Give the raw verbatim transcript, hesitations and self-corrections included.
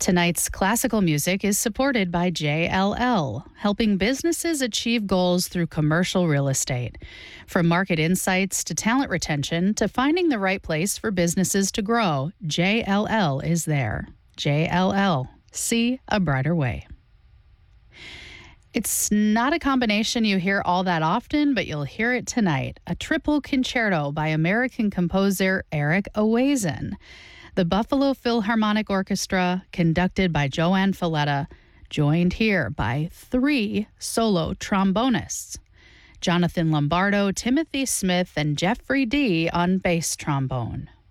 Tonight's classical music is supported by J L L, helping businesses achieve goals through commercial real estate. From market insights to talent retention to finding the right place for businesses to grow, J L L is there. J L L. See a brighter way. It's not a combination you hear all that often, but you'll hear it tonight. A triple concerto by American composer Eric Owazen. The Buffalo Philharmonic Orchestra, conducted by Joanne Falletta, joined here by three solo trombonists. Jonathan Lombardo, Timothy Smith, and Jeffrey Dee on bass trombone.